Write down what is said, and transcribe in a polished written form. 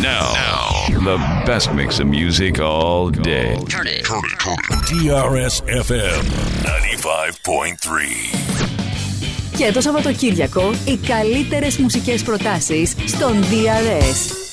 Now, the best mix of music all day. Turn it. DRS FM 95.3. Και το Σαββατοκύριακο οι καλύτερες μουσικές προτάσεις στον DRS.